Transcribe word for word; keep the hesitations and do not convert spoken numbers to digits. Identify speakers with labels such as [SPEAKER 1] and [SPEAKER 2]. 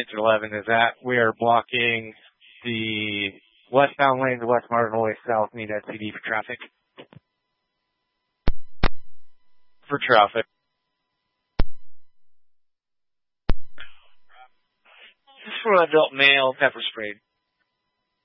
[SPEAKER 1] Exit eleven is that we are blocking the westbound lane, the west marginal way south, need S C D for traffic. For traffic. This is for adult male pepper sprayed.